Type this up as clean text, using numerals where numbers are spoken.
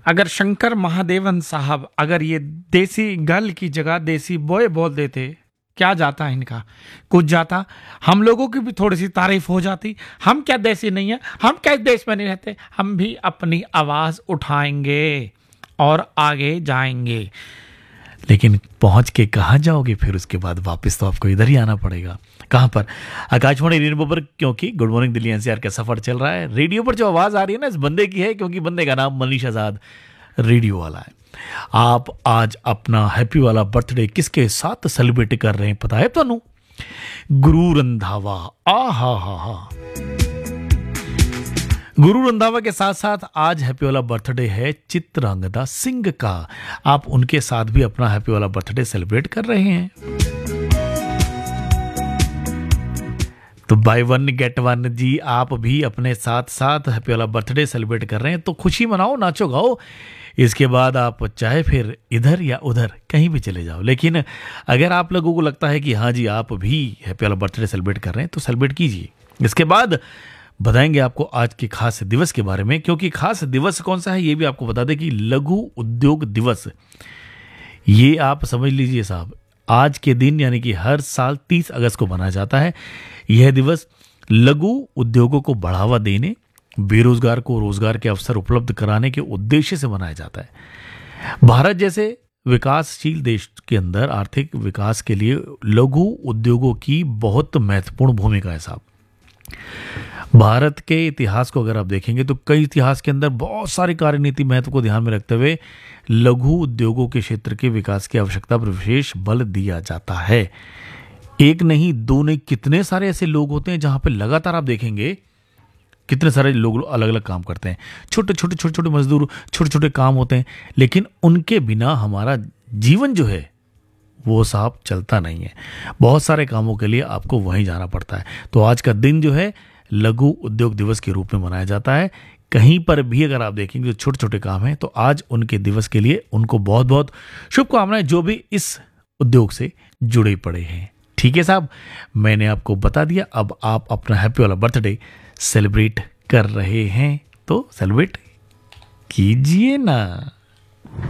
अगर शंकर महादेवन साहब अगर ये देसी गर्ल की जगह देसी बॉय बोल देते, क्या जाता है इनका, कुछ जाता। हम लोगों की भी थोड़ी सी तारीफ हो जाती। हम क्या देसी नहीं है, हम क्या देश में नहीं रहते, हम भी अपनी आवाज उठाएंगे और आगे जाएंगे। लेकिन पहुंच के कहाँ जाओगे फिर उसके बाद, वापस तो आपको इधर ही आना पड़ेगा। कहाँ पर? आकाशवाणी रेडियो पर, क्योंकि गुड मॉर्निंग दिल्ली एनसीआर का सफर चल रहा है। रेडियो पर जो आवाज़ आ रही है ना, इस बंदे की है, क्योंकि बंदे का नाम मनीष आजाद रेडियो वाला है। आप आज अपना हैप्पी वाला बर्थडे किसके साथ सेलिब्रेट कर रहे हैं पता है ਤੁਹਾਨੂੰ? गुरु रंधावा। हा। गुरु रंधावा के साथ साथ आज हैप्पी वाला बर्थडे है चित्रांगदा सिंह का। आप उनके साथ भी अपना हैप्पी वाला बर्थडे सेलिब्रेट कर रहे हैं। तो बाय वन गेट वन जी, आप भी अपने साथ साथ हैप्पी वाला बर्थडे सेलिब्रेट कर रहे हैं, तो खुशी मनाओ, नाचो गाओ। इसके बाद आप चाहे फिर इधर या उधर कहीं भी चले जाओ। लेकिन अगर आप लोगों को लगता है कि हाँ जी आप भी हैप्पी वाला बर्थडे सेलिब्रेट कर रहे हैं, तो सेलिब्रेट कीजिए। इसके बाद बताएंगे आपको आज के खास दिवस के बारे में, क्योंकि खास दिवस कौन सा है ये भी आपको बता दें कि लघु उद्योग दिवस। ये आप समझ लीजिए साहब, आज के दिन यानी कि हर साल 30 अगस्त को मनाया जाता है। यह दिवस लघु उद्योगों को बढ़ावा देने, बेरोजगार को रोजगार के अवसर उपलब्ध कराने के उद्देश्य से मनाया जाता है। भारत जैसे विकासशील देश के अंदर आर्थिक विकास के लिए लघु उद्योगों की बहुत महत्वपूर्ण भूमिका है साहब। भारत के इतिहास को अगर आप देखेंगे तो कई इतिहास के अंदर बहुत सारी कार्यनीति महत्व को ध्यान में रखते हुए लघु उद्योगों के क्षेत्र के विकास की आवश्यकता पर विशेष बल दिया जाता है। एक नहीं दो नहीं, कितने सारे ऐसे लोग होते हैं जहां पे लगातार आप देखेंगे कितने सारे लोग अलग अलग काम करते हैं। छोटे छोटे मजदूर, छोटे छोटे काम होते हैं, लेकिन उनके बिना हमारा जीवन जो है वो साहब चलता नहीं है। बहुत सारे कामों के लिए आपको वहीं जाना पड़ता है। तो आज का दिन जो है लघु उद्योग दिवस के रूप में मनाया जाता है। कहीं पर भी अगर आप देखेंगे जो छोटे छोटे काम हैं, तो आज उनके दिवस के लिए उनको बहुत बहुत शुभकामनाएं, जो भी इस उद्योग से जुड़े पड़े हैं। ठीक है साहब, मैंने आपको बता दिया। अब आप अपना हैप्पी वाला बर्थडे सेलिब्रेट कर रहे हैं तो सेलिब्रेट कीजिए ना।